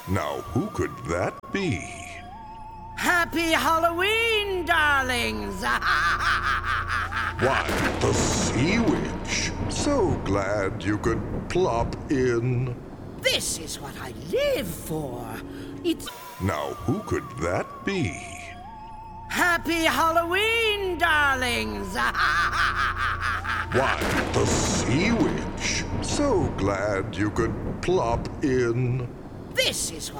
Now, who could that be? Happy Halloween, darlings! Why, the Sea Witch. So glad you could plop in. This is what I live for. It's Now, who could that be? Happy Halloween, darlings! Why, the Sea Witch. So glad you could plop in. This is what